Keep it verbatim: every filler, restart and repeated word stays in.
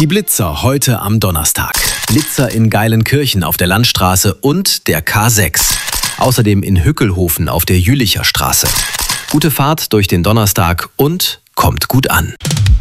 Die Blitzer heute am Donnerstag. Blitzer in Geilenkirchen auf der Landstraße und der K sechs. Außerdem in Hückelhofen auf der Jülicher Straße. Gute Fahrt durch den Donnerstag und kommt gut an.